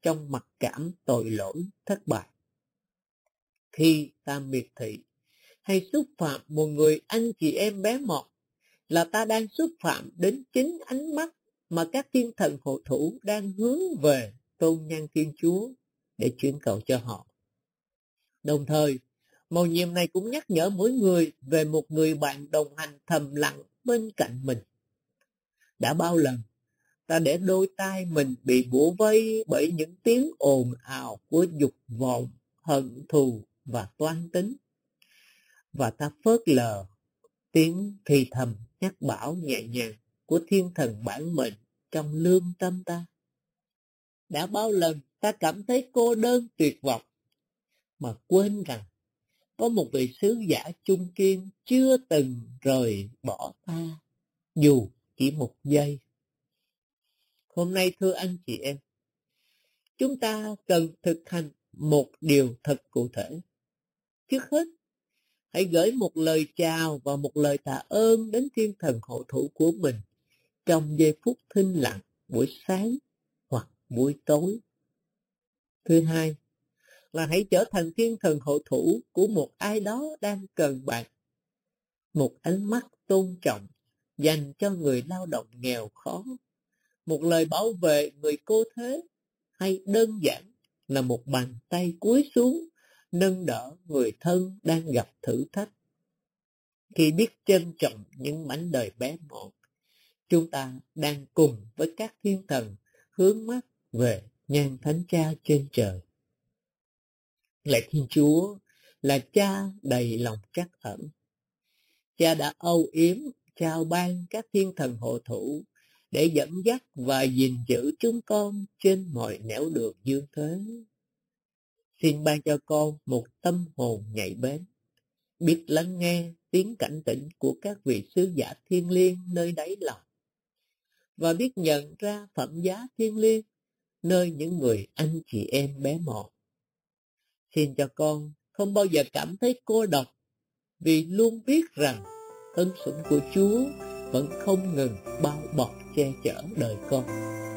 trong mặc cảm tội lỗi thất bại. Khi ta miệt thị hay xúc phạm một người anh chị em bé mọn, là ta đang xúc phạm đến chính ánh mắt mà các thiên thần hộ thủ đang hướng về tôn nhân Thiên Chúa để chuyển cầu cho họ. Đồng thời, mầu nhiệm này cũng nhắc nhở mỗi người về một người bạn đồng hành thầm lặng bên cạnh mình. Đã bao lần ta để đôi tai mình bị bủa vây bởi những tiếng ồn ào của dục vọng, hận thù và toan tính, và ta phớt lờ tiếng thì thầm nhắc bảo nhẹ nhàng của thiên thần bản mệnh trong lương tâm ta. Đã bao lần ta cảm thấy cô đơn tuyệt vọng, mà quên rằng có một vị sứ giả chung kiên chưa từng rời bỏ ta, dù chỉ một giây. Hôm nay thưa anh chị em, chúng ta cần thực hành một điều thật cụ thể. Trước hết, hãy gửi một lời chào và một lời tạ ơn đến thiên thần hộ thủ của mình trong giây phút thinh lặng buổi sáng hoặc buổi tối. Thứ hai là hãy trở thành thiên thần hộ thủ của một ai đó đang cần bạn. Một ánh mắt tôn trọng dành cho người lao động nghèo khó, một lời bảo vệ người cô thế, hay đơn giản là một bàn tay cúi xuống nâng đỡ người thân đang gặp thử thách. Khi biết trân trọng những mảnh đời bé mọn, chúng ta đang cùng với các thiên thần hướng mắt về nhan Thánh Cha trên trời. Lạy Thiên Chúa là Cha đầy lòng trắc ẩn. Cha đã âu yếm chào ban các thiên thần hộ thủ để dẫn dắt và gìn giữ chúng con trên mọi nẻo đường dương thế. Xin ban cho con một tâm hồn nhạy bén, biết lắng nghe tiếng cảnh tỉnh của các vị sứ giả thiên liêng nơi đáy lòng, và biết nhận ra phẩm giá thiêng liêng nơi những người anh chị em bé mọn. Xin cho con không bao giờ cảm thấy cô độc, vì luôn biết rằng ân sủng của Chúa vẫn không ngừng bao bọc che chở đời con.